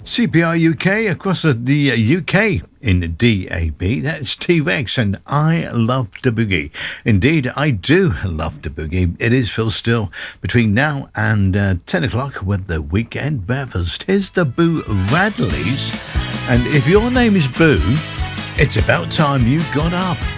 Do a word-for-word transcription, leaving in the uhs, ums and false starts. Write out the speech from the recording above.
C P R U K across the, the U K in D A B. That's T-Rex and I Love the Boogie. Indeed, I do love the boogie. It is Phil Still between now and uh, ten o'clock with the Weekend Breakfast. Here's the Boo Radleys. And if your name is Boo, it's about time you got up.